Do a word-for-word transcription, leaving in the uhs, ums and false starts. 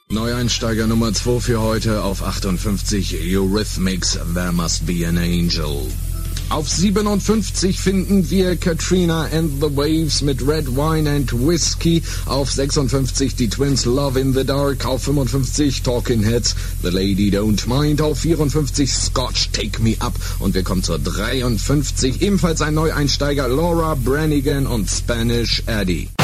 Neueinsteiger Nummer zwei für heute auf achtundfünfzig, Eurythmics, There Must Be an Angel. Auf siebenundfünfzig finden wir Katrina and the Waves mit Red Wine and Whiskey. Auf sechsundfünfzig die Twins Love in the Dark. Auf fünfundfünfzig Talking Heads, The Lady Don't Mind. Auf vierundfünfzig Scotch Take Me Up. Und wir kommen zur dreiundfünfzig. Ebenfalls ein Neueinsteiger, Laura Branigan und Spanish Eddie.